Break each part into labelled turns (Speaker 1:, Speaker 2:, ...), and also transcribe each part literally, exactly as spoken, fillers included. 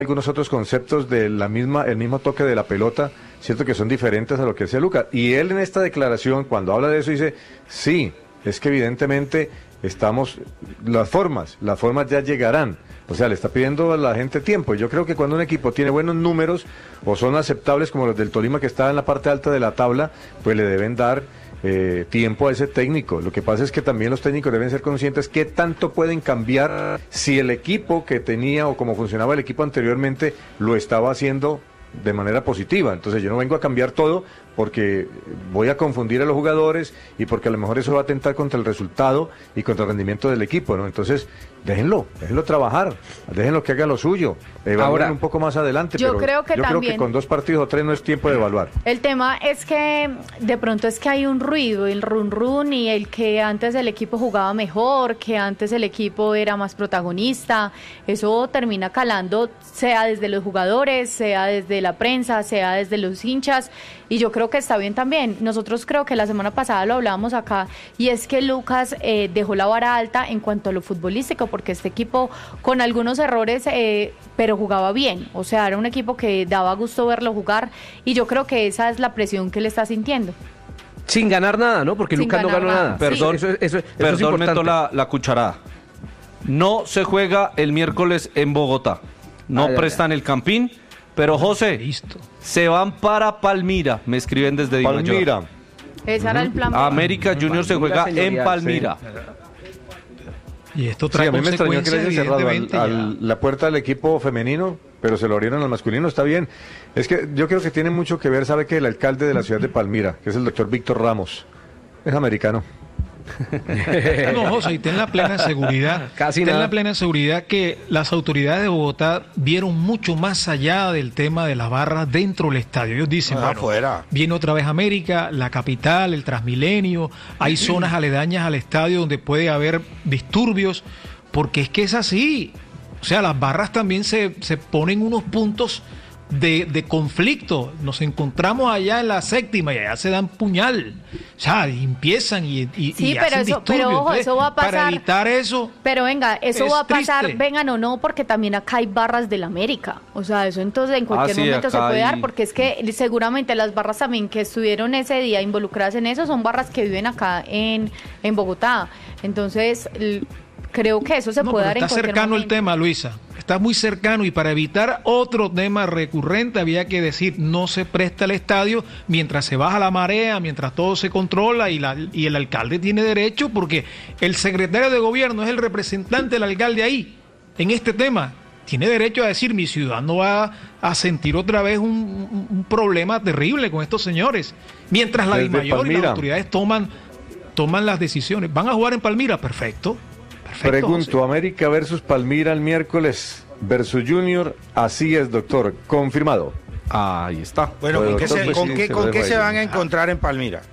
Speaker 1: algunos otros conceptos de la misma, el mismo toque de la pelota, cierto que son diferentes a lo que decía Lucas. Y él en esta declaración, cuando habla de eso, dice, sí, es que evidentemente estamos, las formas, las formas ya llegarán. O sea, le está pidiendo a la gente tiempo. Yo creo que cuando un equipo tiene buenos números o son aceptables como los del Tolima que está en la parte alta de la tabla, pues le deben dar eh, tiempo a ese técnico. Lo que pasa es que también los técnicos deben ser conscientes qué tanto pueden cambiar si el equipo que tenía o como funcionaba el equipo anteriormente lo estaba haciendo de manera positiva. Entonces yo no vengo a cambiar todo porque voy a confundir a los jugadores y porque a lo mejor eso va a atentar contra el resultado y contra el rendimiento del equipo, ¿no? Entonces déjenlo, déjenlo trabajar, déjenlo que haga lo suyo, evalúen un poco más adelante,
Speaker 2: yo
Speaker 1: pero
Speaker 2: creo que
Speaker 1: yo
Speaker 2: también,
Speaker 1: creo que con dos partidos o tres no es tiempo de evaluar.
Speaker 2: El tema es que de pronto es que hay un ruido, el run run y el que antes el equipo jugaba mejor, que antes el equipo era más protagonista, eso termina calando, sea desde los jugadores, sea desde la prensa, sea desde los hinchas, y yo creo que está bien también. Nosotros creo que la semana pasada lo hablábamos acá, y es que Lucas eh, dejó la vara alta en cuanto a lo futbolístico, porque este equipo con algunos errores, eh, pero jugaba bien, o sea, era un equipo que daba gusto verlo jugar, y yo creo que esa es la presión que él está sintiendo.
Speaker 3: Sin ganar nada, ¿no? Porque
Speaker 2: Sin
Speaker 3: Lucas no ganó nada. nada.
Speaker 4: Perdón,
Speaker 3: sí. eso, eso, eso
Speaker 4: perdón,
Speaker 3: es
Speaker 4: meto la, la cucharada. No se juega el miércoles en Bogotá. No ah, prestan ya. el Campín. Pero José, Listo. se van para Palmira, me escriben desde Dimayor.
Speaker 1: Palmira.
Speaker 2: Ese era el plan.
Speaker 4: América Junior se juega señorial, en Palmira.
Speaker 5: Sí. Y esto trae
Speaker 1: sí, a mí me extrañó que le hayan cerrado al,
Speaker 5: ya.
Speaker 1: al, la puerta del equipo femenino, pero se lo abrieron al masculino, está bien. Es que yo creo que tiene mucho que ver, sabe que el alcalde de la ciudad de Palmira, que es el doctor Víctor Ramos, es americano.
Speaker 5: No, José, y ten la plena seguridad,
Speaker 3: Casi
Speaker 5: ten
Speaker 3: nada.
Speaker 5: la plena seguridad que las autoridades de Bogotá vieron mucho más allá del tema de las barras dentro del estadio. Ellos dicen,
Speaker 6: ah,
Speaker 5: bueno,
Speaker 6: afuera.
Speaker 5: Viene otra vez América, la capital, el Transmilenio, hay zonas aledañas al estadio donde puede haber disturbios, porque es que es así. O sea, las barras también se, se ponen unos puntos de, de conflicto. Nos encontramos allá en la séptima y allá se dan puñal. O sea, y empiezan y, y,
Speaker 2: sí,
Speaker 5: y
Speaker 2: pero
Speaker 5: hacen
Speaker 2: eso,
Speaker 5: disturbios.
Speaker 2: pero ojo,
Speaker 5: Entonces,
Speaker 2: eso va a pasar.
Speaker 5: para evitar eso.
Speaker 2: Pero venga, eso
Speaker 5: es
Speaker 2: va a pasar,
Speaker 5: triste.
Speaker 2: vengan o no, porque también acá hay barras del América. O sea, eso entonces en cualquier
Speaker 4: Ah, sí,
Speaker 2: momento se
Speaker 4: acá
Speaker 2: puede
Speaker 4: hay-
Speaker 2: dar, porque es que seguramente las barras también que estuvieron ese día involucradas en eso son barras que viven acá en, en Bogotá. Entonces, l- creo que eso se
Speaker 5: No,
Speaker 2: puede
Speaker 5: pero
Speaker 2: dar en
Speaker 5: está
Speaker 2: cualquier
Speaker 5: cercano
Speaker 2: momento.
Speaker 5: el tema, Luisa. Está muy cercano y para evitar otro tema recurrente había que decir no se presta el estadio mientras se baja la marea, mientras todo se controla y, la, y el alcalde tiene derecho porque el secretario de gobierno es el representante del alcalde ahí en este tema. Tiene derecho a decir mi ciudad no va a sentir otra vez un, un, un problema terrible con estos señores. Mientras la
Speaker 1: Desde
Speaker 5: DIMAYOR y
Speaker 1: Palmira.
Speaker 5: las autoridades toman, toman las decisiones. ¿Van a jugar en Palmira? Perfecto. Perfecto,
Speaker 1: Pregunto,
Speaker 5: José.
Speaker 1: América versus Palmira el miércoles versus Junior, así es, doctor, confirmado.
Speaker 4: Ahí está.
Speaker 6: Bueno, ¿con
Speaker 1: Bueno,
Speaker 6: qué, se,
Speaker 1: doctor,
Speaker 6: con
Speaker 1: sí,
Speaker 6: qué,
Speaker 1: se
Speaker 6: con
Speaker 1: lo
Speaker 6: qué
Speaker 1: dejo
Speaker 6: se
Speaker 1: ahí.
Speaker 6: van a encontrar en Palmira?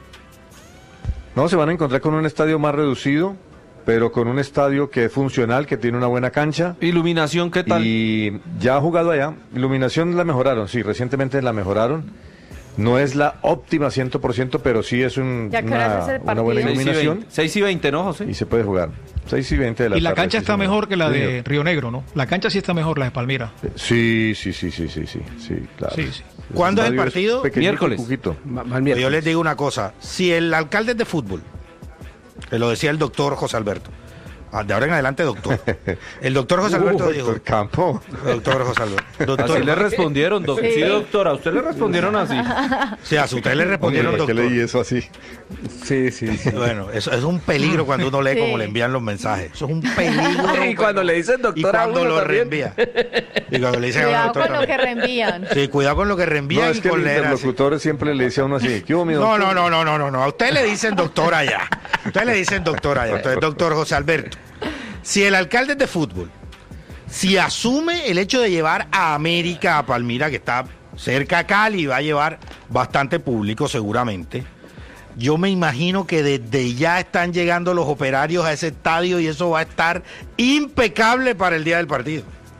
Speaker 1: No, se van a encontrar con un estadio más reducido, pero con un estadio que es funcional, que tiene una buena cancha.
Speaker 4: Iluminación, ¿qué tal?
Speaker 1: Y ya ha jugado allá. Iluminación la mejoraron, sí, recientemente la mejoraron. No es la óptima cien por ciento, pero sí es un,
Speaker 2: ¿Ya qué hora es
Speaker 1: una,
Speaker 2: ese
Speaker 1: una buena
Speaker 2: partido?
Speaker 1: iluminación
Speaker 4: seis y veinte, ¿no, José?
Speaker 1: y se puede jugar. seis y veinte de la
Speaker 5: Y la
Speaker 1: tarde,
Speaker 5: cancha
Speaker 1: sí,
Speaker 5: está
Speaker 1: señor.
Speaker 5: mejor que la
Speaker 1: Sí,
Speaker 5: de
Speaker 1: señor.
Speaker 5: Río Negro, ¿no? La cancha sí está mejor, la de Palmira.
Speaker 1: Sí, sí, sí, sí, sí, sí, sí, claro.
Speaker 5: Sí, sí.
Speaker 6: ¿Cuándo es el
Speaker 1: estadio
Speaker 6: partido?
Speaker 1: pequeñito,
Speaker 4: Miércoles.
Speaker 1: poquito.
Speaker 3: Ma- mal
Speaker 6: Pero
Speaker 3: miércoles.
Speaker 6: yo les digo una cosa, si el alcalde es de fútbol, que lo decía el doctor José Alberto, ah, de ahora en adelante doctor, el doctor José Alberto
Speaker 1: Uh,
Speaker 6: dijo,
Speaker 1: doctor Campo.
Speaker 6: doctor José Alberto, doctor,
Speaker 4: Así le respondieron, doc- sí.
Speaker 2: Sí.
Speaker 4: doctora, a usted le respondieron así.
Speaker 6: sí, a usted le respondieron
Speaker 1: ¿Por qué
Speaker 6: doctor.
Speaker 1: leí eso así?
Speaker 3: Sí, sí, sí.
Speaker 6: Bueno, eso es un peligro cuando uno lee
Speaker 2: Sí.
Speaker 6: cómo le envían los mensajes. Eso es un peligro.
Speaker 3: Y cuando le dicen
Speaker 6: y
Speaker 3: doctor a
Speaker 6: cuando
Speaker 3: uno
Speaker 6: lo
Speaker 3: también.
Speaker 6: reenvía. Y cuando le dicen a uno
Speaker 2: Cuidado
Speaker 6: doctor
Speaker 2: con lo que
Speaker 6: también.
Speaker 2: reenvían.
Speaker 6: Sí, cuidado con lo que reenvían
Speaker 1: No, es
Speaker 6: y
Speaker 1: que
Speaker 6: con
Speaker 1: el
Speaker 6: leer así.
Speaker 1: interlocutor siempre le dice a uno así, ¿qué hubo, mi
Speaker 6: No,
Speaker 1: doctor?
Speaker 6: no, no, no, no, no, no. A usted le dicen doctor allá. A usted le dicen doctor allá. Entonces, doctor José Alberto. Si el alcalde es de fútbol, si asume el hecho de llevar a América a Palmira, que está cerca a Cali, y va a llevar bastante público seguramente, yo me imagino que desde ya están llegando los operarios a ese estadio y eso va a estar impecable para el día del partido.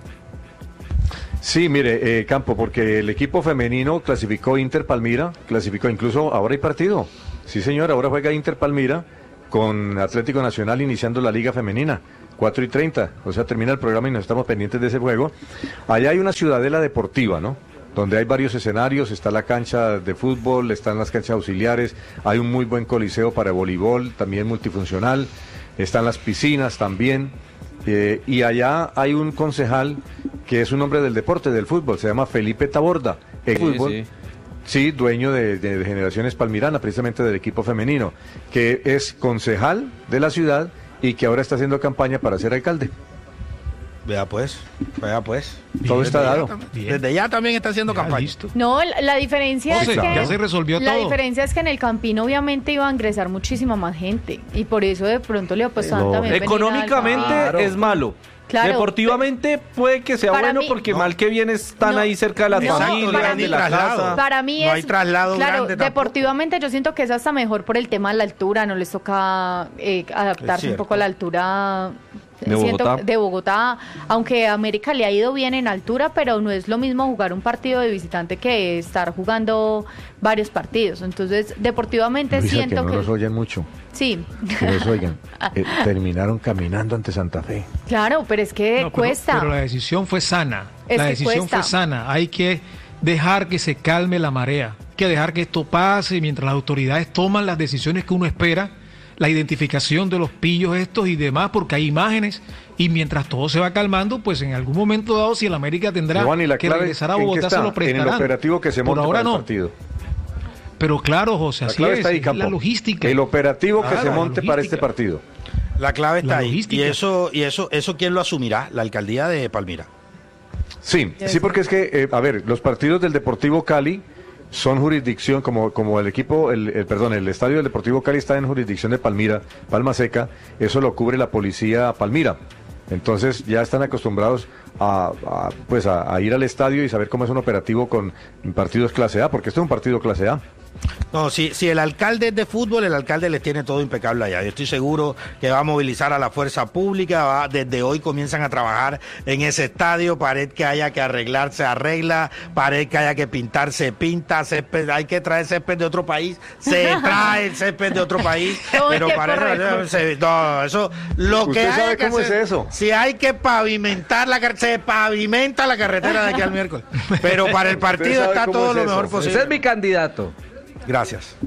Speaker 1: Sí, mire, eh, Campo, porque el equipo femenino clasificó Inter Palmira, clasificó incluso, ahora hay partido. Sí, señor, ahora juega Inter Palmira con Atlético Nacional iniciando la Liga Femenina. cuatro y treinta, o sea, termina el programa y nos estamos pendientes de ese juego. Allá hay una ciudadela deportiva, ¿no? Donde hay varios escenarios, está la cancha de fútbol, están las canchas auxiliares, hay un muy buen coliseo para voleibol, también multifuncional, están las piscinas también, eh, y allá hay un concejal que es un hombre del deporte, del fútbol, se llama Felipe Taborda, el
Speaker 4: Sí,
Speaker 1: fútbol.
Speaker 4: sí.
Speaker 1: Sí, dueño de, de, de Generaciones Palmirana, precisamente del equipo femenino, que es concejal de la ciudad y que ahora está haciendo campaña para ser alcalde.
Speaker 6: Vea pues, vea pues.
Speaker 1: Todo está
Speaker 6: Desde
Speaker 1: dado.
Speaker 6: ya tam-
Speaker 5: Bien.
Speaker 6: Desde ya también está haciendo
Speaker 5: Ya,
Speaker 6: campaña.
Speaker 5: listo.
Speaker 2: No, la, la diferencia
Speaker 5: José,
Speaker 2: es que
Speaker 5: ya se resolvió
Speaker 2: la
Speaker 5: todo.
Speaker 2: diferencia es que en el Campín obviamente iba a ingresar muchísima más gente y por eso de pronto le apostaban
Speaker 1: No.
Speaker 2: también venir
Speaker 4: Económicamente
Speaker 2: al Campín.
Speaker 4: es malo.
Speaker 2: Claro.
Speaker 4: Deportivamente puede que sea
Speaker 2: Para
Speaker 4: bueno
Speaker 2: mí-
Speaker 4: porque
Speaker 6: No.
Speaker 4: mal que bien están
Speaker 2: No.
Speaker 4: ahí cerca de las
Speaker 2: No,
Speaker 4: familias,
Speaker 2: para
Speaker 4: de
Speaker 2: mí-
Speaker 4: la
Speaker 6: traslado.
Speaker 4: casa.
Speaker 2: Para mí
Speaker 6: No
Speaker 2: es
Speaker 6: hay traslado
Speaker 2: claro,
Speaker 6: grande tampoco.
Speaker 2: deportivamente yo siento que es hasta mejor por el tema de la altura, no les toca eh, adaptarse un
Speaker 6: cierto.
Speaker 2: poco a la altura
Speaker 4: De
Speaker 2: siento-
Speaker 4: Bogotá.
Speaker 2: de Bogotá, aunque a América le ha ido bien en altura, pero no es lo mismo jugar un partido de visitante que estar jugando varios partidos. Entonces, deportivamente
Speaker 1: Luisa, que
Speaker 2: siento
Speaker 1: no
Speaker 2: que,
Speaker 1: los oyen mucho,
Speaker 2: sí,
Speaker 1: que los oigan. Eh, terminaron caminando ante Santa Fe.
Speaker 2: claro, pero es que
Speaker 5: No, pero-
Speaker 2: cuesta.
Speaker 5: Pero la decisión fue sana.
Speaker 2: Es
Speaker 5: la
Speaker 2: que
Speaker 5: decisión
Speaker 2: cuesta.
Speaker 5: fue sana. Hay que dejar que se calme la marea. Hay que dejar que esto pase mientras las autoridades toman las decisiones que uno espera, la identificación de los pillos estos y demás, porque hay imágenes. Y mientras todo se va calmando, pues en algún momento dado, si el América tendrá
Speaker 1: Giovanni, la
Speaker 5: que
Speaker 1: clave,
Speaker 5: regresar a
Speaker 1: ¿en qué
Speaker 5: Bogotá,
Speaker 1: está?
Speaker 5: se lo
Speaker 1: En el
Speaker 5: prestarán.
Speaker 1: operativo que se
Speaker 5: Por
Speaker 1: monta
Speaker 5: ahora
Speaker 1: para el
Speaker 5: no.
Speaker 1: partido.
Speaker 5: Pero claro, José,
Speaker 1: La
Speaker 5: así
Speaker 1: clave
Speaker 5: es,
Speaker 1: está ahí,
Speaker 5: es
Speaker 1: Campo.
Speaker 5: la logística.
Speaker 1: El operativo que
Speaker 5: Claro,
Speaker 1: se
Speaker 5: la
Speaker 1: monte para este
Speaker 5: logística.
Speaker 1: partido.
Speaker 6: La clave está
Speaker 5: La
Speaker 6: ahí. Y
Speaker 5: logística.
Speaker 6: eso, y eso, eso ¿quién lo asumirá? La alcaldía de Palmira.
Speaker 1: Sí, sí, porque es que, eh, a ver, los partidos del Deportivo Cali son jurisdicción, como, como el equipo, el, el- perdón, el estadio del Deportivo Cali está en jurisdicción de Palmira, Palma Seca, eso lo cubre la policía Palmira. Entonces ya están acostumbrados a, a, pues a, a ir al estadio y saber cómo es un operativo con partidos clase A, porque este es un partido clase A.
Speaker 6: No, si, si el alcalde es de fútbol, el alcalde les tiene todo impecable allá. Yo estoy seguro que va a movilizar a la fuerza pública, va- desde hoy comienzan a trabajar en ese estadio, pared que haya que arreglar, se arregla, pared que haya que pintar, se pinta, césped, hay que traer césped de otro país, se trae el césped de otro país,
Speaker 2: Todo el
Speaker 6: pero
Speaker 2: tiempo
Speaker 6: pared,
Speaker 2: récord.
Speaker 6: se- no, eso, lo que
Speaker 1: ¿Usted
Speaker 6: haya
Speaker 1: sabe
Speaker 6: que
Speaker 1: cómo es
Speaker 6: hacer,
Speaker 1: eso?
Speaker 6: si hay que pavimentar la carretera, se pavimenta la carretera de aquí al miércoles, pero para el partido
Speaker 1: sabe
Speaker 6: está
Speaker 1: cómo
Speaker 6: todo
Speaker 1: es
Speaker 6: lo
Speaker 1: eso?
Speaker 6: mejor
Speaker 1: Ese
Speaker 6: posible.
Speaker 3: Ese es mi candidato.
Speaker 6: Gracias.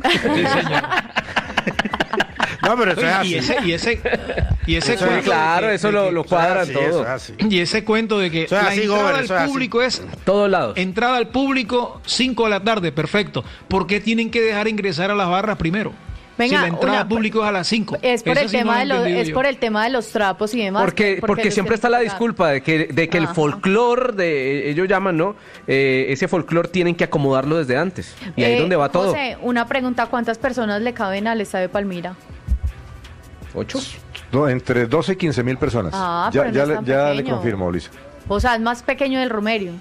Speaker 6: No, pero eso es
Speaker 5: y
Speaker 6: así.
Speaker 5: ese, y ese, y ese
Speaker 6: Eso es
Speaker 5: cuento
Speaker 3: claro,
Speaker 5: de que-
Speaker 3: eso
Speaker 5: de
Speaker 3: lo,
Speaker 5: que-
Speaker 3: lo
Speaker 6: Eso es
Speaker 3: cuadran
Speaker 6: así, eso
Speaker 3: todo.
Speaker 6: es así.
Speaker 5: y ese cuento de que
Speaker 6: Eso es
Speaker 5: la
Speaker 6: así,
Speaker 5: entrada
Speaker 6: Gober,
Speaker 5: al
Speaker 6: eso es así.
Speaker 5: público es
Speaker 3: Todos lados.
Speaker 5: entrada al público cinco de la tarde, perfecto. ¿Por qué tienen que dejar ingresar a las barras primero?
Speaker 2: Venga,
Speaker 5: si la entrada
Speaker 2: una-
Speaker 5: al público es a las cinco.
Speaker 2: Es por
Speaker 5: Eso
Speaker 2: el
Speaker 5: sí no
Speaker 2: tema
Speaker 5: lo he
Speaker 2: de los,
Speaker 5: entendido
Speaker 2: es
Speaker 5: yo.
Speaker 2: por el tema de los trapos y demás.
Speaker 3: Porque, porque
Speaker 2: los
Speaker 3: siempre está la
Speaker 2: tienen que
Speaker 3: disculpa de que, de que el
Speaker 2: Ajá.
Speaker 3: folclor, de ellos llaman, ¿no? Eh, ese folclor tienen que acomodarlo desde antes. Y ahí es
Speaker 2: Eh,
Speaker 3: donde va todo.
Speaker 2: José, una pregunta, ¿cuántas personas le caben al estadio de Palmira?
Speaker 3: ¿Ocho?
Speaker 1: No, entre doce y quince mil personas.
Speaker 2: Ah,
Speaker 1: ya
Speaker 2: pero no
Speaker 1: ya,
Speaker 2: es
Speaker 1: le,
Speaker 2: tan
Speaker 1: ya le
Speaker 2: pequeño.
Speaker 1: confirmo, Luis.
Speaker 2: O sea, es más pequeño del Romelio.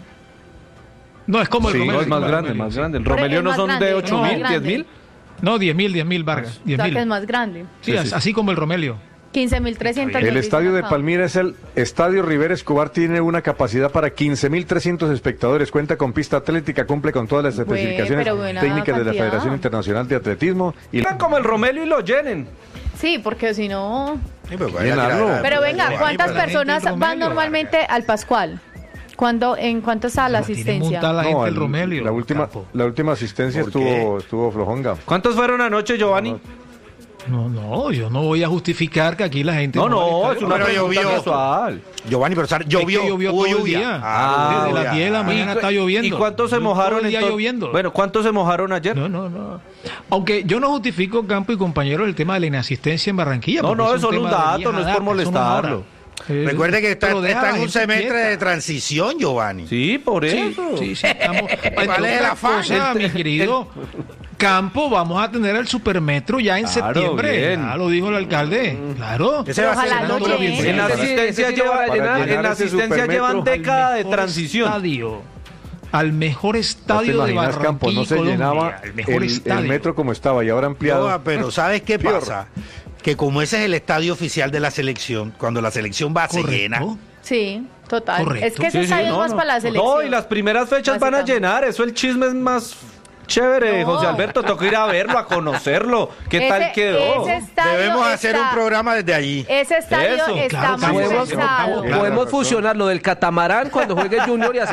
Speaker 5: No, es como el
Speaker 1: Sí,
Speaker 5: Romelio.
Speaker 4: No, es más
Speaker 5: claro,
Speaker 4: grande,
Speaker 5: Romelio,
Speaker 4: más
Speaker 5: sí.
Speaker 4: grande. El
Speaker 2: Pero
Speaker 4: Romelio
Speaker 2: es
Speaker 4: no
Speaker 2: más
Speaker 4: son
Speaker 2: grande,
Speaker 4: de
Speaker 2: es
Speaker 4: ocho
Speaker 2: más
Speaker 4: mil,
Speaker 2: grande.
Speaker 4: diez mil.
Speaker 5: No, diez mil, diez mil, Vargas.
Speaker 2: O
Speaker 5: diez
Speaker 2: sea,
Speaker 5: mil.
Speaker 2: que es más grande.
Speaker 5: Sí,
Speaker 4: Sí,
Speaker 5: as-
Speaker 4: sí.
Speaker 5: así como el Romelio.
Speaker 2: quince mil trescientos.
Speaker 1: El estadio de Palmira es el Estadio Rivera Escobar, tiene una capacidad para quince mil trescientos espectadores, cuenta con pista atlética, cumple con todas las
Speaker 2: Bueno,
Speaker 1: especificaciones
Speaker 2: pero buena
Speaker 1: técnicas de la
Speaker 2: cantidad.
Speaker 1: Federación Internacional de Atletismo. Y
Speaker 4: Hagan como el Romelio y lo llenen.
Speaker 2: Sí, porque si no...
Speaker 6: Sí, pero vaya
Speaker 1: Llenarlo.
Speaker 6: a tirar-
Speaker 2: Pero venga,
Speaker 6: Giovanni,
Speaker 2: ¿cuántas
Speaker 6: pero-
Speaker 5: la gente
Speaker 2: personas
Speaker 5: del
Speaker 2: van
Speaker 5: Romelio,
Speaker 2: normalmente al Pascual? ¿Cuándo, ¿En cuánto está la
Speaker 5: La tiene
Speaker 2: asistencia?
Speaker 5: montada la gente
Speaker 1: No,
Speaker 5: del
Speaker 1: el-
Speaker 5: Romelio.
Speaker 1: la última,
Speaker 5: Campo.
Speaker 1: la última asistencia
Speaker 6: ¿Por
Speaker 1: estuvo, estuvo flojonga.
Speaker 4: ¿Cuántos fueron anoche, Giovanni?
Speaker 5: No, no, yo no voy a justificar que aquí la gente...
Speaker 4: No,
Speaker 5: va al
Speaker 4: no,
Speaker 5: estadio.
Speaker 4: es una
Speaker 6: Pero
Speaker 4: pregunta
Speaker 6: llovió.
Speaker 4: casual.
Speaker 6: Giovanni, pero ¿sabes?
Speaker 5: Es que
Speaker 6: llovió,
Speaker 5: llovió
Speaker 6: hubo
Speaker 5: todo el
Speaker 6: lluvia.
Speaker 5: día.
Speaker 6: Ah,
Speaker 5: Desde
Speaker 6: lluvia.
Speaker 5: las diez de la
Speaker 6: Ah.
Speaker 5: mañana está lloviendo.
Speaker 4: ¿Y cuántos se
Speaker 5: Todo
Speaker 4: mojaron
Speaker 5: el día
Speaker 4: entonces?
Speaker 5: lloviendo.
Speaker 4: Bueno, ¿cuántos se mojaron ayer?
Speaker 5: No, no, no. Aunque yo no justifico, Campo y compañero, el tema de la inasistencia en Barranquilla.
Speaker 4: No,
Speaker 5: porque
Speaker 4: no,
Speaker 5: es
Speaker 4: es solo
Speaker 5: tema
Speaker 4: un
Speaker 5: de
Speaker 4: dato,
Speaker 5: vieja
Speaker 4: no es
Speaker 5: data,
Speaker 4: por
Speaker 5: eso no es ahora.
Speaker 4: molestarlo.
Speaker 5: Eh,
Speaker 6: Recuerde que está,
Speaker 5: pero deja
Speaker 6: está
Speaker 5: a
Speaker 6: en
Speaker 5: la
Speaker 6: un
Speaker 5: gente
Speaker 6: semestre
Speaker 5: quieta.
Speaker 6: de transición, Giovanni.
Speaker 4: Sí, por
Speaker 5: Sí,
Speaker 4: eso.
Speaker 5: sí, sí, estamos.
Speaker 6: ¿Cuál
Speaker 5: Entre
Speaker 6: es el
Speaker 5: otras
Speaker 6: afán?
Speaker 5: cosas, mi querido Campo, vamos a tener el supermetro ya en
Speaker 4: Claro,
Speaker 5: septiembre.
Speaker 4: bien.
Speaker 5: Ya lo dijo el alcade. Claro.
Speaker 6: Ese va a ser
Speaker 2: Ojalá
Speaker 6: el
Speaker 2: lo
Speaker 6: futuro
Speaker 2: llenen.
Speaker 6: bien.
Speaker 4: En la
Speaker 3: Ese sí-
Speaker 4: asistencia,
Speaker 3: ese sí lo
Speaker 4: lleva-
Speaker 3: van a llenar.
Speaker 4: en la
Speaker 1: Llenar ese
Speaker 4: asistencia
Speaker 1: supermetro
Speaker 4: llevan década de
Speaker 5: Mejor
Speaker 4: transición.
Speaker 5: estadio, al mejor
Speaker 1: ¿No te
Speaker 5: estadio de
Speaker 1: imaginas,
Speaker 5: Barranquilla,
Speaker 1: Campo? No se
Speaker 5: Colombia,
Speaker 1: llenaba
Speaker 5: el mejor
Speaker 1: el, el
Speaker 5: estadio.
Speaker 1: metro como estaba y ahora ampliado.
Speaker 6: No, pero ¿sabes qué
Speaker 1: Peor.
Speaker 6: pasa? Que como ese es el estadio oficial de la selección, cuando la selección va, se
Speaker 5: Correcto.
Speaker 6: llena.
Speaker 2: Sí, total.
Speaker 5: Correcto.
Speaker 2: Es que ese
Speaker 4: Sí, sí,
Speaker 2: estadio
Speaker 4: no,
Speaker 2: es más
Speaker 4: no.
Speaker 2: para la selección.
Speaker 4: No, y las primeras fechas van a
Speaker 2: Básicamente.
Speaker 4: llenar, eso el chisme es más Chévere,
Speaker 2: No.
Speaker 4: José Alberto, toca ir a verlo, a conocerlo. ¿Qué
Speaker 2: Ese-
Speaker 4: tal quedó?
Speaker 2: ese estadio
Speaker 6: Debemos hacer
Speaker 2: está-
Speaker 6: un programa desde allí.
Speaker 2: Ese estadio
Speaker 4: Eso.
Speaker 2: está
Speaker 5: Claro,
Speaker 2: más
Speaker 5: sí, sí, sí,
Speaker 2: forzado.
Speaker 5: claro.
Speaker 3: Podemos fusionar lo del catamarán cuando juegue Junior y